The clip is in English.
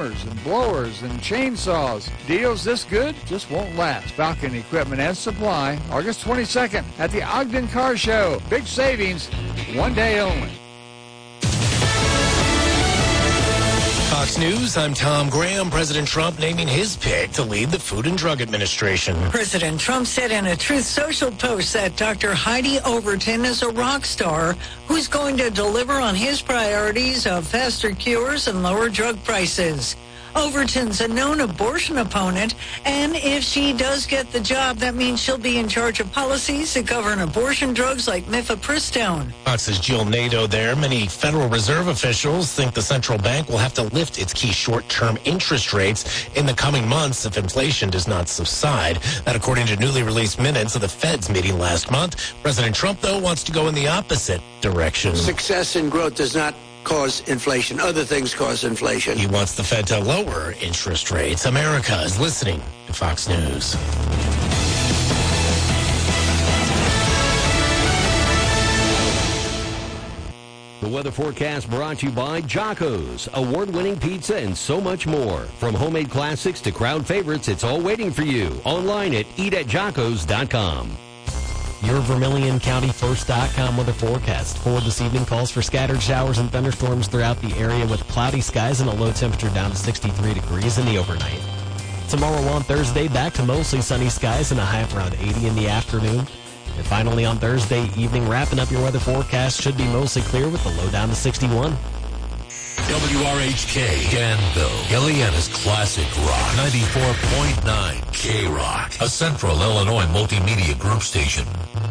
trimmers and blowers and chainsaws. Deals this good just won't last. Falcon Equipment and Supply, August 22nd at the Ogden Car Show. Big savings, one day only. Fox News, I'm Tom Graham. President Trump naming his pick to lead the Food and Drug Administration. President Trump said in a Truth Social post that Dr. Heidi Overton is a rock star who's going to deliver on his priorities of faster cures and lower drug prices. Overton's a known abortion opponent, and if she does get the job, that means she'll be in charge of policies that govern abortion drugs like mifepristone. Fox's Jill Nato there. Many Federal Reserve officials think the central bank will have to lift its key short-term interest rates in the coming months if inflation does not subside. That according to newly released minutes of the Fed's meeting last month. President Trump, though, wants to go in the opposite direction. Success and growth does not cause inflation. Other things cause inflation. He wants the Fed to lower interest rates. America is listening to Fox News. The weather forecast brought to you by Jocko's, award-winning pizza and so much more. From homemade classics to crowd favorites, it's all waiting for you. Online at eatatjockos.com. Your VermilionCountyFirst.com weather forecast for this evening calls for scattered showers and thunderstorms throughout the area with cloudy skies and a low temperature down to 63 degrees in the overnight. Tomorrow on Thursday, back to mostly sunny skies and a high of around 80 in the afternoon. And finally on Thursday evening, wrapping up your weather forecast, should be mostly clear with the low down to 61. WRHK, Danville, Illinois Classic Rock, 94.9 K-Rock, a Central Illinois multimedia group station.